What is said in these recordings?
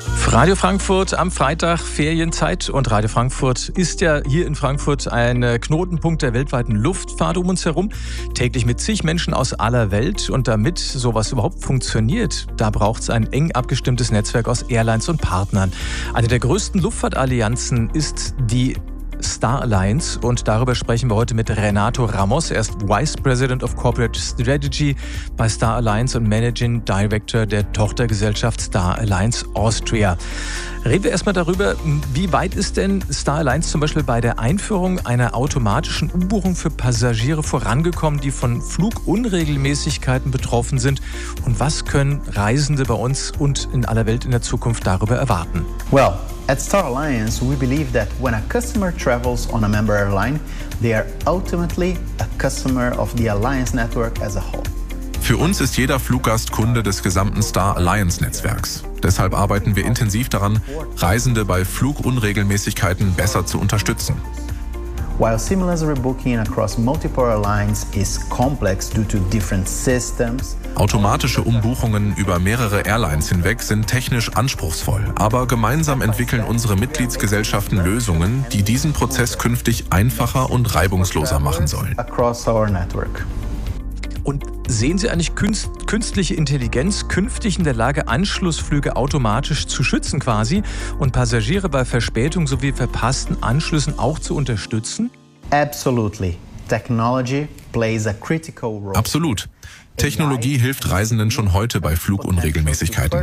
Radio Frankfurt am Freitag, Ferienzeit, und Radio Frankfurt ist ja hier in Frankfurt ein Knotenpunkt der weltweiten Luftfahrt um uns herum, täglich mit zig Menschen aus aller Welt, und damit sowas überhaupt funktioniert, da braucht es ein eng abgestimmtes Netzwerk aus Airlines und Partnern. Eine der größten Luftfahrtallianzen ist die Star Alliance, und darüber sprechen wir heute mit Renato Ramos. Er ist Vice President of Corporate Strategy bei Star Alliance und Managing Director der Tochtergesellschaft Star Alliance Austria. Reden wir erstmal darüber, wie weit ist denn Star Alliance zum Beispiel bei der Einführung einer automatischen Umbuchung für Passagiere vorangekommen, die von Flugunregelmäßigkeiten betroffen sind, und was können Reisende bei uns und in aller Welt in der Zukunft darüber erwarten? Well, at Star Alliance, we believe that when a customer travels on a member airline, they are ultimately a customer of the Alliance network as a whole. Für uns ist jeder Fluggast Kunde des gesamten Star Alliance Netzwerks. Deshalb arbeiten wir intensiv daran, Reisende bei Flugunregelmäßigkeiten besser zu unterstützen. While seamless rebooking across multiple airlines is complex due to different systems. Automatische Umbuchungen über mehrere Airlines hinweg sind technisch anspruchsvoll, aber gemeinsam entwickeln unsere Mitgliedsgesellschaften Lösungen, die diesen Prozess künftig einfacher und reibungsloser machen sollen. Across our network. Und sehen Sie eigentlich künstliche Intelligenz künftig in der Lage, Anschlussflüge automatisch zu schützen quasi und Passagiere bei Verspätung sowie verpassten Anschlüssen auch zu unterstützen? Absolutely. Technology plays a critical role. Absolut. Technologie hilft Reisenden schon heute bei Flugunregelmäßigkeiten.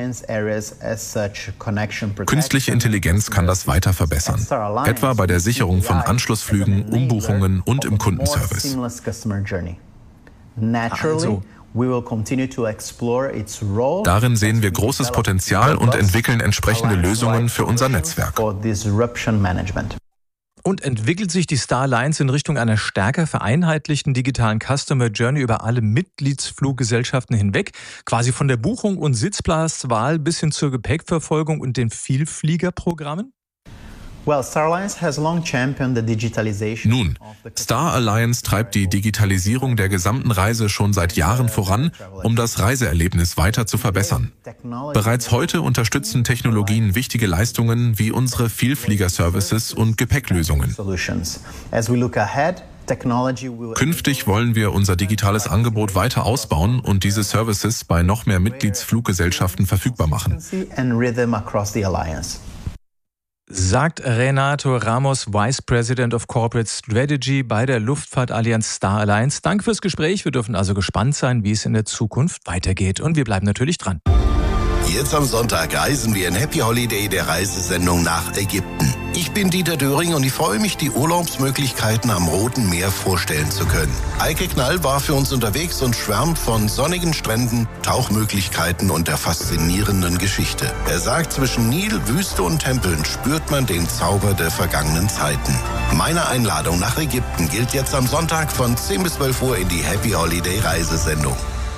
Künstliche Intelligenz kann das weiter verbessern, etwa bei der Sicherung von Anschlussflügen, Umbuchungen und im Kundenservice. Darin sehen wir großes Potenzial und entwickeln entsprechende Lösungen für unser Netzwerk. Und entwickelt sich die Star Alliance in Richtung einer stärker vereinheitlichten digitalen Customer Journey über alle Mitgliedsfluggesellschaften hinweg, quasi von der Buchung und Sitzplatzwahl bis hin zur Gepäckverfolgung und den Vielfliegerprogrammen? Nun, Star Alliance treibt die Digitalisierung der gesamten Reise schon seit Jahren voran, um das Reiseerlebnis weiter zu verbessern. Bereits heute unterstützen Technologien wichtige Leistungen wie unsere Vielflieger-Services und Gepäcklösungen. Künftig wollen wir unser digitales Angebot weiter ausbauen und diese Services bei noch mehr Mitgliedsfluggesellschaften verfügbar machen. Sagt Renato Ramos, Vice President of Corporate Strategy bei der Luftfahrtallianz Star Alliance. Danke fürs Gespräch. Wir dürfen also gespannt sein, wie es in der Zukunft weitergeht. Und wir bleiben natürlich dran. Jetzt am Sonntag reisen wir in Happy Holiday, der Reisesendung, nach Ägypten. Ich bin Dieter Döring und ich freue mich, die Urlaubsmöglichkeiten am Roten Meer vorstellen zu können. Eike Knall war für uns unterwegs und schwärmt von sonnigen Stränden, Tauchmöglichkeiten und der faszinierenden Geschichte. Er sagt, zwischen Nil, Wüste und Tempeln spürt man den Zauber der vergangenen Zeiten. Meine Einladung nach Ägypten gilt jetzt am Sonntag von 10 bis 12 Uhr in die Happy Holiday Reisesendung.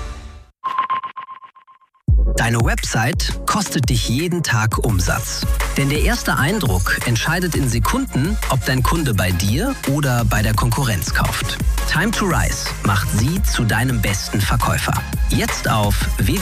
Deine Website kostet dich jeden Tag Umsatz. Denn der erste Eindruck entscheidet in Sekunden, ob dein Kunde bei dir oder bei der Konkurrenz kauft. Time to Rise macht sie zu deinem besten Verkäufer. Jetzt auf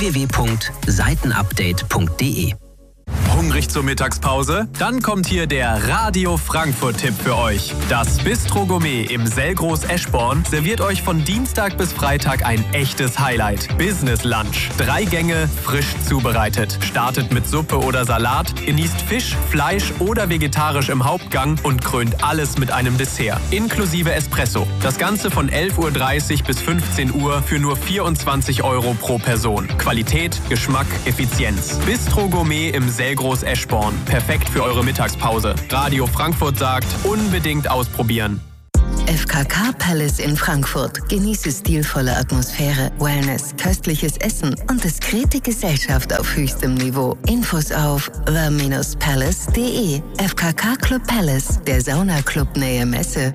www.seitenupdate.de. Hungrig zur Mittagspause? Dann kommt hier der Radio Frankfurt-Tipp für euch. Das Bistro Gourmet im Selgros Eschborn serviert euch von Dienstag bis Freitag ein echtes Highlight. Business Lunch. 3 Gänge, frisch zubereitet. Startet mit Suppe oder Salat, genießt Fisch, Fleisch oder vegetarisch im Hauptgang und krönt alles mit einem Dessert. Inklusive Espresso. Das Ganze von 11.30 Uhr bis 15 Uhr für nur 24 € pro Person. Qualität, Geschmack, Effizienz. Bistro Gourmet im Selgros Eschborn. Perfekt für eure Mittagspause. Radio Frankfurt sagt, unbedingt ausprobieren. FKK Palace in Frankfurt. Genieße stilvolle Atmosphäre, Wellness, köstliches Essen und diskrete Gesellschaft auf höchstem Niveau. Infos auf the-palace.de. FKK Club Palace, der Saunaclub Nähe Messe.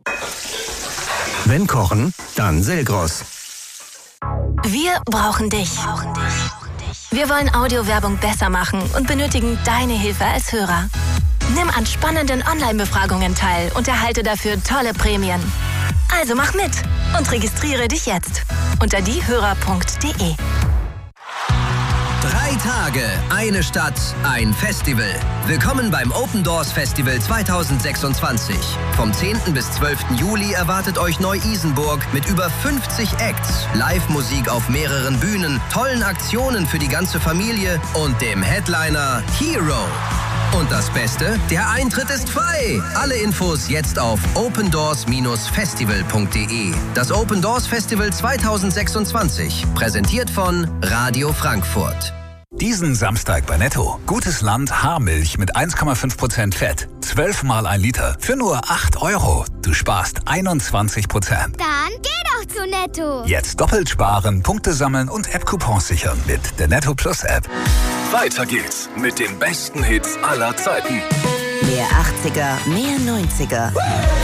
Wenn kochen, dann Selgros. Wir brauchen dich. Wir wollen Audiowerbung besser machen und benötigen deine Hilfe als Hörer. Nimm an spannenden Online-Befragungen teil und erhalte dafür tolle Prämien. Also mach mit und registriere dich jetzt unter diehörer.de. 3 Tage, eine Stadt, ein Festival. Willkommen beim Open Doors Festival 2026. Vom 10. bis 12. Juli erwartet euch Neu-Isenburg mit über 50 Acts, Live-Musik auf mehreren Bühnen, tollen Aktionen für die ganze Familie und dem Headliner Hero. Und das Beste, der Eintritt ist frei. Alle Infos jetzt auf opendoors-festival.de. Das Open Doors Festival 2026, präsentiert von Radio Frankfurt. Diesen Samstag bei Netto. Gutes Land Haarmilch mit 1,5% Fett. 12 mal 1 Liter für nur 8 €. Du sparst 21%. Dann geh doch zu Netto. Jetzt doppelt sparen, Punkte sammeln und App-Coupons sichern mit der Netto Plus App. Weiter geht's mit den besten Hits aller Zeiten. Mehr 80er, mehr 90er.